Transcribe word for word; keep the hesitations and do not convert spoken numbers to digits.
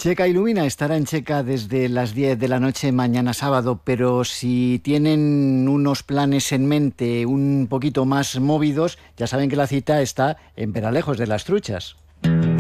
Checa Ilumina estará en Checa desde las diez de la noche mañana sábado, pero si tienen unos planes en mente un poquito más movidos, ya saben que la cita está en Peralejos de las Truchas.